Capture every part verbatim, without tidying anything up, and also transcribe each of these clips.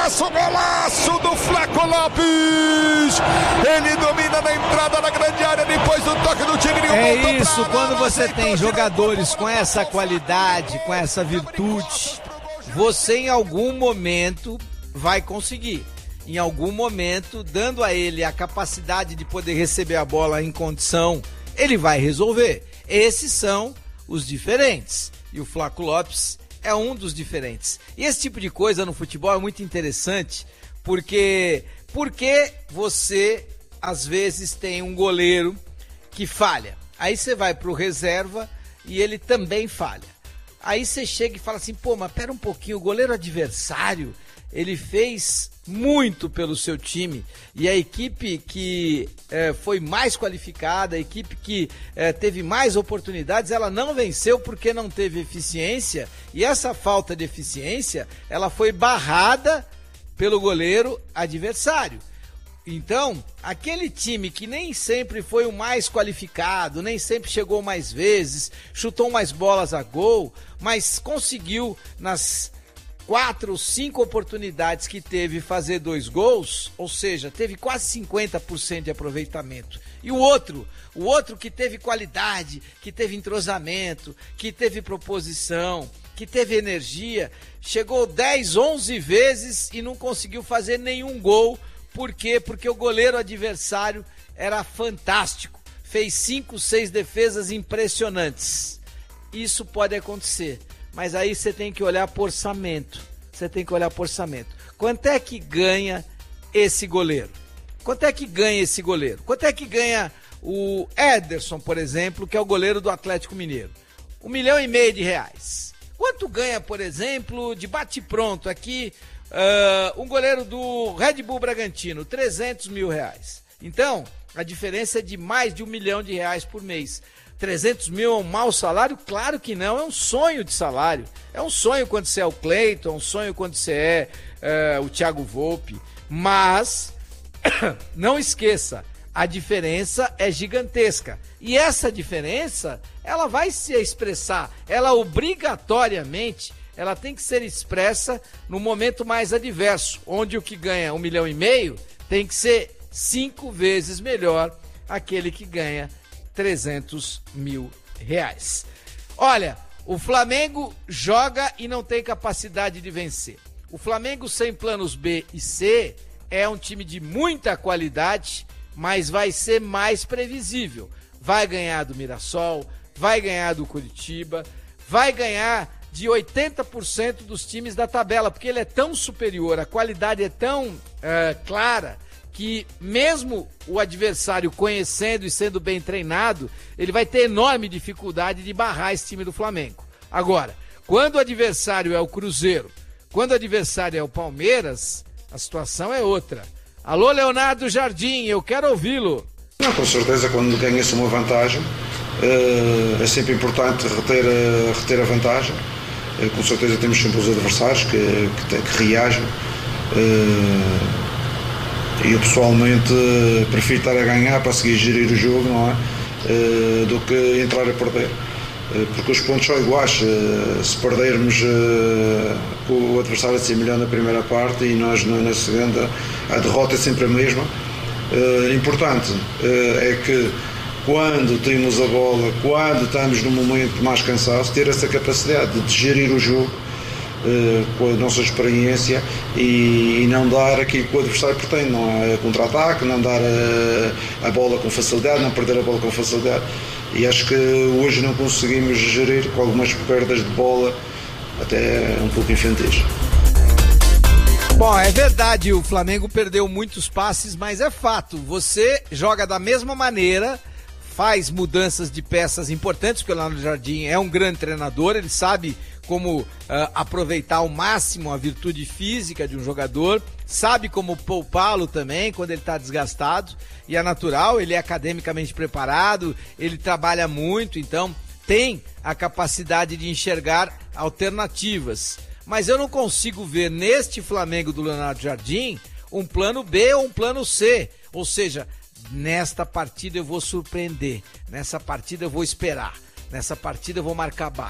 golaço, golaço do Flaco Lopes. Ele domina na entrada da grande área depois do toque do Tigrinho. É isso, quando você tem jogadores com essa qualidade, com essa virtude, você em algum momento vai conseguir. Em algum momento, dando a ele a capacidade de poder receber a bola em condição, ele vai resolver. Esses são os diferentes. E o Flaco Lopes é um dos diferentes. E esse tipo de coisa no futebol é muito interessante, porque, porque você, às vezes, tem um goleiro que falha. Aí você vai pro reserva e ele também falha. Aí você chega e fala assim, pô, mas pera um pouquinho, o goleiro adversário, ele fez muito pelo seu time, e a equipe que eh, foi mais qualificada, a equipe que eh, teve mais oportunidades, ela não venceu porque não teve eficiência, e essa falta de eficiência, ela foi barrada pelo goleiro adversário. Então, aquele time que nem sempre foi o mais qualificado, nem sempre chegou mais vezes, chutou mais bolas a gol, mas conseguiu nas quatro ou cinco oportunidades que teve fazer dois gols, ou seja, teve quase cinquenta por cento de aproveitamento. E o outro, o outro que teve qualidade, que teve entrosamento, que teve proposição, que teve energia, chegou dez, onze vezes e não conseguiu fazer nenhum gol. Por quê? Porque o goleiro adversário era fantástico, fez cinco, seis defesas impressionantes. Isso pode acontecer. Mas aí você tem que olhar por orçamento. Você tem que olhar por orçamento. Quanto é que ganha esse goleiro? Quanto é que ganha esse goleiro? Quanto é que ganha o Ederson, por exemplo, que é o goleiro do Atlético Mineiro? Um milhão e meio de reais. Quanto ganha, por exemplo, de bate-pronto aqui, uh, um goleiro do Red Bull Bragantino? trezentos mil reais. Então, a diferença é de mais de um milhão de reais por mês. trezentos mil é um mau salário? Claro que não, é um sonho de salário. É um sonho quando você é o Cleiton, é um sonho quando você é, é o Thiago Volpi. Mas, não esqueça, a diferença é gigantesca. E essa diferença, ela vai se expressar, ela obrigatoriamente, ela tem que ser expressa no momento mais adverso, onde o que ganha um milhão e meio tem que ser cinco vezes melhor aquele que ganha trezentos mil reais. Olha, o Flamengo joga e não tem capacidade de vencer. O Flamengo sem planos B e C é um time de muita qualidade, mas vai ser mais previsível. Vai ganhar do Mirassol, vai ganhar do Curitiba, vai ganhar de oitenta por cento dos times da tabela, porque ele é tão superior, a qualidade é tão uh, clara, que mesmo o adversário conhecendo e sendo bem treinado, ele vai ter enorme dificuldade de barrar esse time do Flamengo. Agora, quando o adversário é o Cruzeiro, quando o adversário é o Palmeiras, a situação é outra. Alô, Leonardo Jardim, eu quero ouvi-lo. Não, com certeza, quando ganha-se uma vantagem, é sempre importante reter a, reter a vantagem. Com certeza temos sempre os adversários que, que, que reagem. E eu pessoalmente prefiro estar a ganhar para seguir gerir o jogo, não é? Uh, do que entrar a perder. Uh, porque os pontos são iguais. Uh, se perdermos uh, o adversário é cem milhões na primeira parte e nós na, na segunda, a derrota é sempre a mesma. Uh, importante uh, é que quando temos a bola, quando estamos num momento mais cansados, ter essa capacidade de gerir o jogo com a nossa experiência e, e não dar aquilo que o adversário pretende, não é contra-ataque, não dar a, a bola com facilidade, não perder a bola com facilidade, e acho que hoje não conseguimos gerir, com algumas perdas de bola até um pouco infantis. Bom, é verdade, o Flamengo perdeu muitos passes, mas é fato, você joga da mesma maneira, faz mudanças de peças importantes, porque o Leonardo Jardim é um grande treinador, ele sabe como uh, aproveitar ao máximo a virtude física de um jogador, sabe como poupá-lo também quando ele está desgastado, e é natural, ele é academicamente preparado, ele trabalha muito, então tem a capacidade de enxergar alternativas. Mas eu não consigo ver neste Flamengo do Leonardo Jardim um plano B ou um plano C, ou seja, nesta partida eu vou surpreender, nessa partida eu vou esperar, nessa partida eu vou marcar baixo,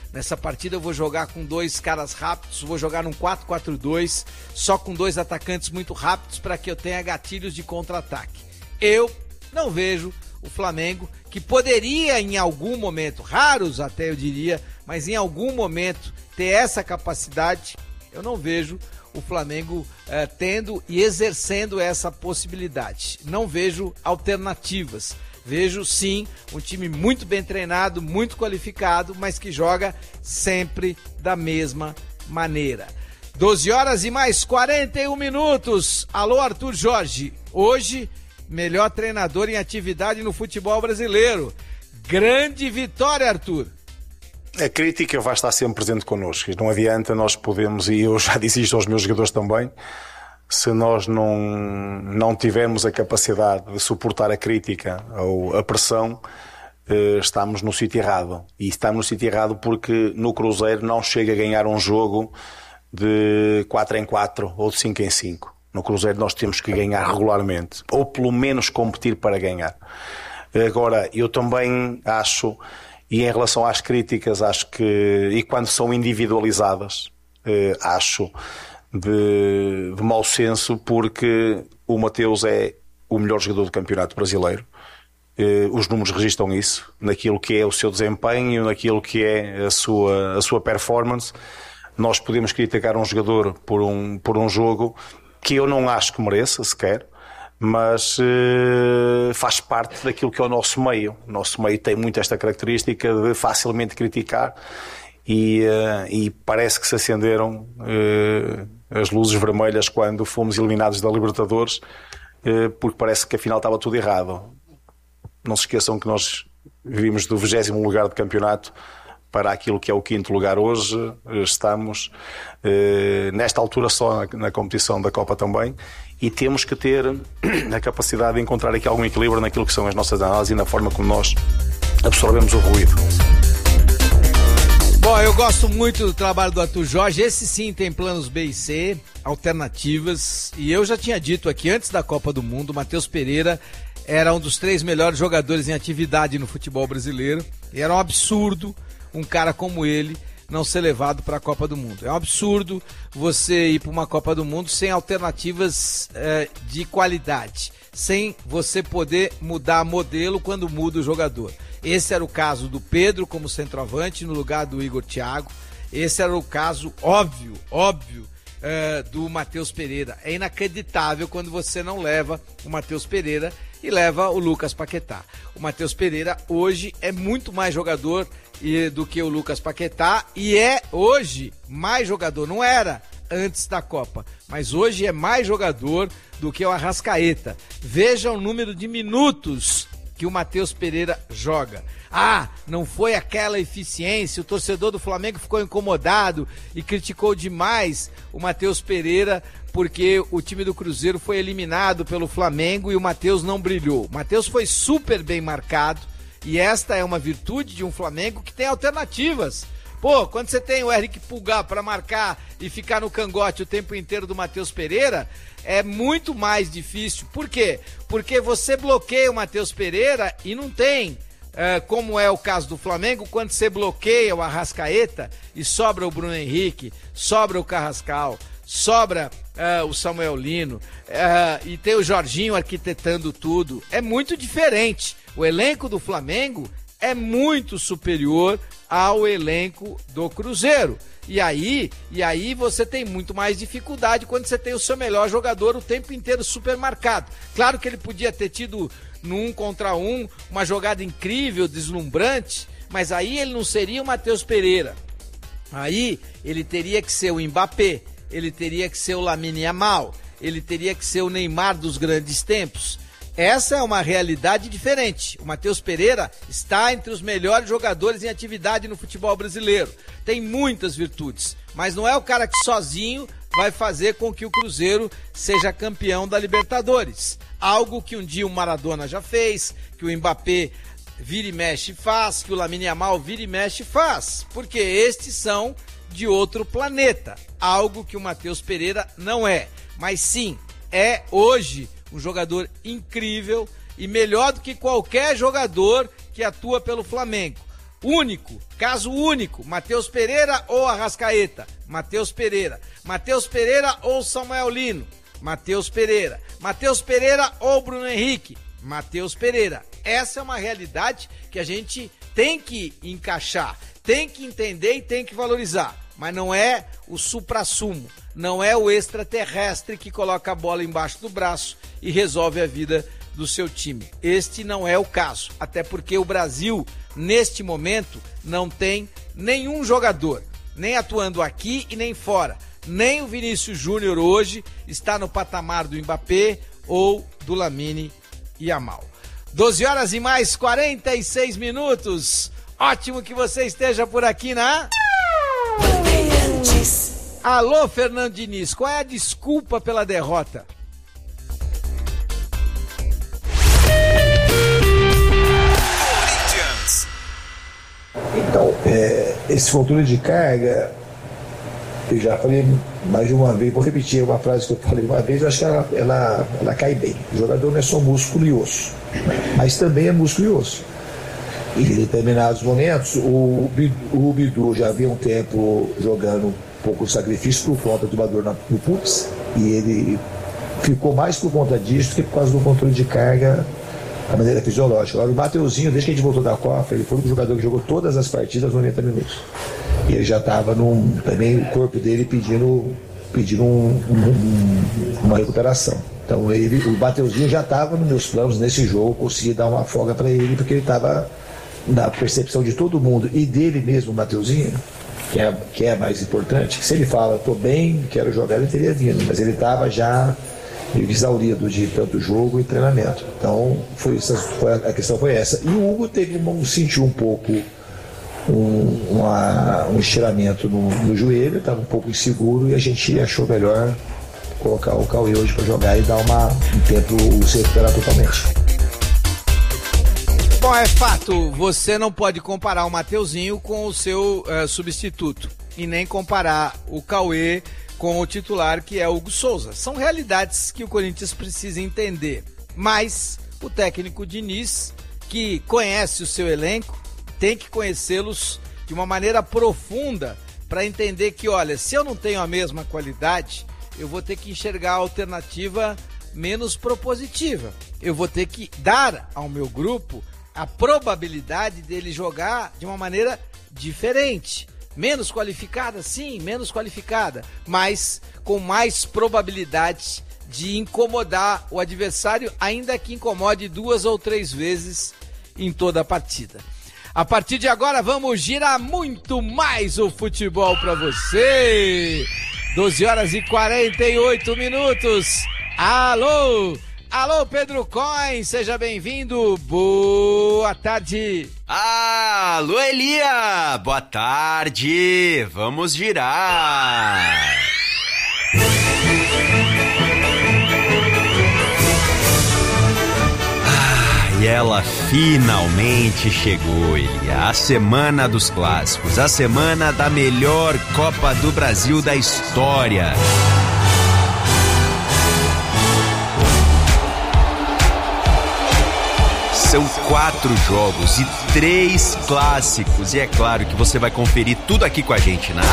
Nessa partida eu vou jogar com dois caras rápidos, vou jogar num quatro quatro dois, só com dois atacantes muito rápidos para que eu tenha gatilhos de contra-ataque. Eu não vejo o Flamengo, que poderia em algum momento, raros até eu diria, mas em algum momento ter essa capacidade, eu não vejo o Flamengo eh, tendo e exercendo essa possibilidade. Não vejo alternativas. Vejo sim um time muito bem treinado, muito qualificado, mas que joga sempre da mesma maneira. doze horas e mais quarenta e um minutos. Alô, Arthur Jorge. Hoje, melhor treinador em atividade no futebol brasileiro. Grande vitória, Arthur. A crítica vai estar sempre presente connosco. Não adianta, nós podemos, e eu já disse isto aos meus jogadores também, se nós não, não tivermos a capacidade de suportar a crítica ou a pressão, estamos no sítio errado. E estamos no sítio errado porque no Cruzeiro não chega a ganhar um jogo de quatro em quatro ou de cinco em cinco. No Cruzeiro nós temos que ganhar regularmente, ou pelo menos competir para ganhar. Agora, eu também acho, e em relação às críticas, acho que, e quando são individualizadas, acho de, de mau senso, porque o Mateus é o melhor jogador do Campeonato Brasileiro. Os números registram isso, naquilo que é o seu desempenho, naquilo que é a sua, a sua performance. Nós podemos criticar um jogador por um, por um jogo que eu não acho que mereça sequer, mas uh, faz parte daquilo que é o nosso meio. O nosso meio tem muito esta característica de facilmente criticar e, uh, e parece que se acenderam uh, as luzes vermelhas quando fomos eliminados da Libertadores, uh, porque parece que afinal estava tudo errado. Não se esqueçam que nós vimos do vigésimo lugar do campeonato para aquilo que é o quinto lugar hoje. Estamos eh, nesta altura só na, na competição da Copa também, e temos que ter a capacidade de encontrar aqui algum equilíbrio naquilo que são as nossas análises e na forma como nós absorvemos o ruído. Bom, eu gosto muito do trabalho do Arthur Jorge. Esse sim tem planos B e C, alternativas, e eu já tinha dito aqui antes da Copa do Mundo, o Matheus Pereira era um dos três melhores jogadores em atividade no futebol brasileiro, e era um absurdo um cara como ele não ser levado para a Copa do Mundo. É um absurdo você ir para uma Copa do Mundo sem alternativas eh, de qualidade, sem você poder mudar modelo quando muda o jogador. Esse era o caso do Pedro como centroavante no lugar do Igor Thiago. Esse era o caso óbvio, óbvio, eh, do Matheus Pereira. É inacreditável quando você não leva o Matheus Pereira e leva o Lucas Paquetá. O Matheus Pereira hoje é muito mais jogador do que o Lucas Paquetá, e é hoje mais jogador, não era antes da Copa, mas hoje é mais jogador do que o Arrascaeta. Veja o número de minutos que o Matheus Pereira joga. Ah, não foi aquela eficiência, o torcedor do Flamengo ficou incomodado e criticou demais o Matheus Pereira porque o time do Cruzeiro foi eliminado pelo Flamengo e o Matheus não brilhou. O Matheus foi super bem marcado, e esta é uma virtude de um Flamengo que tem alternativas. Pô, quando você tem o Eric Pulgar para marcar e ficar no cangote o tempo inteiro do Matheus Pereira, é muito mais difícil. Por quê? Porque você bloqueia o Matheus Pereira e não tem, é, como é o caso do Flamengo, quando você bloqueia o Arrascaeta e sobra o Bruno Henrique, sobra o Carrascal, sobra uh, o Samuel Lino, uh, e tem o Jorginho arquitetando tudo. É muito diferente. O elenco do Flamengo é muito superior ao elenco do Cruzeiro. E aí, e aí você tem muito mais dificuldade quando você tem o seu melhor jogador o tempo inteiro super marcado. Claro que ele podia ter tido no um contra um uma jogada incrível, deslumbrante, mas aí ele não seria o Matheus Pereira. Aí ele teria que ser o Mbappé, ele teria que ser o Lamine Yamal, ele teria que ser o Neymar dos grandes tempos. Essa é uma realidade diferente. O Matheus Pereira está entre os melhores jogadores em atividade no futebol brasileiro. Tem muitas virtudes, mas não é o cara que sozinho vai fazer com que o Cruzeiro seja campeão da Libertadores. Algo que um dia o Maradona já fez, que o Mbappé vira e mexe faz, que o Lamine Yamal vira e mexe faz, porque estes são de outro planeta. Algo que o Matheus Pereira não é. Mas sim, é hoje um jogador incrível e melhor do que qualquer jogador que atua pelo Flamengo. único, caso único, Matheus Pereira ou Arrascaeta, Matheus Pereira, Matheus Pereira ou Samuel Lino, Matheus Pereira, Matheus Pereira ou Bruno Henrique, Matheus Pereira. Essa é uma realidade que a gente tem que encaixar, tem que entender e tem que valorizar, mas não é o suprassumo, não é o extraterrestre que coloca a bola embaixo do braço e resolve a vida do seu time. Este não é o caso, até porque o Brasil, neste momento, não tem nenhum jogador, nem atuando aqui e nem fora. Nem o Vinícius Júnior hoje está no patamar do Mbappé ou do Lamine Yamal. doze horas e mais quarenta e seis minutos. Ótimo que você esteja por aqui na... Alô, Fernando Diniz, qual é a desculpa pela derrota? Então, é, esse controle de carga, eu já falei mais de uma vez, vou repetir uma frase que eu falei uma vez, eu acho que ela, ela, ela cai bem. O jogador não é só músculo e osso, mas também é músculo e osso. E em determinados momentos, o, o Bidu já havia um tempo jogando um pouco de sacrifício por conta do dor no pubis, e ele ficou mais por conta disso do que por causa do controle de carga da maneira fisiológica. Agora, o Mateuzinho, desde que a gente voltou da Copa, ele foi um jogador que jogou todas as partidas noventa minutos. E ele já estava num. Também o corpo dele pedindo, pedindo um, um, uma recuperação. Então, ele, o Mateuzinho já estava nos meus planos nesse jogo, consegui dar uma folga para ele, porque ele estava na percepção de todo mundo e dele mesmo, o Mateuzinho, que é, que é mais importante. Se ele fala, estou bem, quero jogar, ele teria vindo, mas ele estava já exaurido de tanto jogo e treinamento. Então, foi, essa, foi, a questão foi essa. E o Hugo teve um, sentiu um pouco um, uma, um estiramento no, no joelho, estava um pouco inseguro e a gente achou melhor colocar o Cauê hoje para jogar e dar uma, um tempo se recuperar totalmente. Bom, é fato, você não pode comparar o Mateuzinho com o seu uh, substituto e nem comparar o Cauê com o titular, que é o Hugo Souza. São realidades que o Corinthians precisa entender. Mas o técnico Diniz, que conhece o seu elenco, tem que conhecê-los de uma maneira profunda para entender que, olha, se eu não tenho a mesma qualidade, eu vou ter que enxergar a alternativa menos propositiva. Eu vou ter que dar ao meu grupo a probabilidade dele jogar de uma maneira diferente. Menos qualificada, sim, menos qualificada, mas com mais probabilidade de incomodar o adversário, ainda que incomode duas ou três vezes em toda a partida. A partir de agora vamos girar muito mais o futebol para você. doze horas e quarenta e oito minutos. Alô! Alô, Pedro Coin, seja bem-vindo. Boa tarde. Alô, Elia. Boa tarde. Vamos girar. Ah, e ela finalmente chegou, Elia. A semana dos clássicos, a semana da melhor Copa do Brasil da história. São quatro jogos e três clássicos. E é claro que você vai conferir tudo aqui com a gente, né?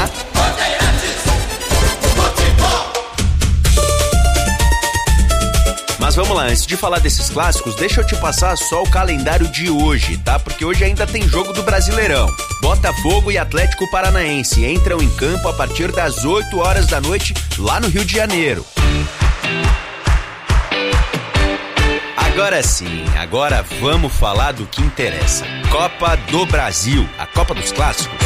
Mas vamos lá, antes de falar desses clássicos, deixa eu te passar só o calendário de hoje, tá? Porque hoje ainda tem jogo do Brasileirão. Botafogo e Atlético Paranaense entram em campo a partir das oito horas da noite lá no Rio de Janeiro. Agora sim, agora vamos falar do que interessa. Copa do Brasil, a Copa dos Clássicos.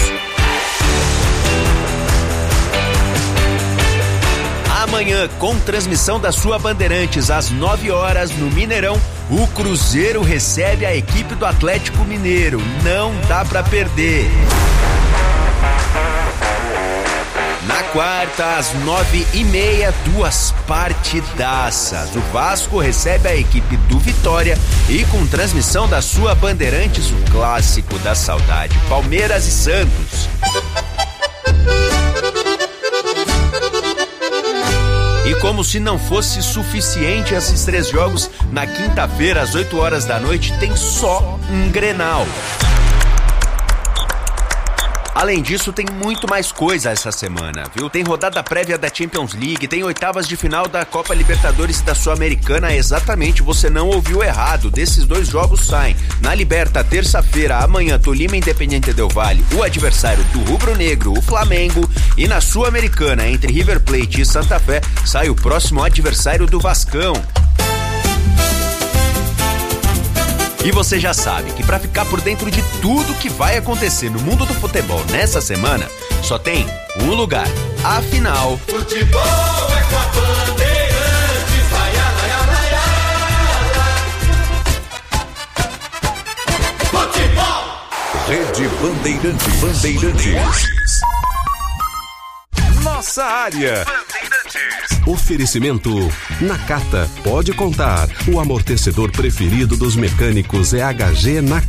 Amanhã, com transmissão da sua Bandeirantes, às nove horas, no Mineirão, o Cruzeiro recebe a equipe do Atlético Mineiro. Não dá pra perder. Na quarta, às nove e meia, duas partidaças. O Vasco recebe a equipe do Vitória e com transmissão da sua Bandeirantes, o clássico da saudade, Palmeiras e Santos. E como se não fosse suficiente esses três jogos, na quinta-feira, às oito horas da noite, tem só um Grenal. Além disso, tem muito mais coisa essa semana, viu? Tem rodada prévia da Champions League, tem oitavas de final da Copa Libertadores e da Sul-Americana. Exatamente, você não ouviu errado. Desses dois jogos saem. Na Liberta, terça-feira, amanhã, Tolima e Independiente del Valle, o adversário do Rubro Negro, o Flamengo. E na Sul-Americana, entre River Plate e Santa Fé, sai o próximo adversário do Vascão. E você já sabe que para ficar por dentro de tudo que vai acontecer no mundo do futebol nessa semana, só tem um lugar. Afinal, futebol é com a Bandeirantes, vai, vai, vai, vai. Futebol! Rede Bandeirantes. Bandeirantes. Nossa área. Oferecimento Nakata. Pode contar. O amortecedor preferido dos mecânicos é H G Nakata.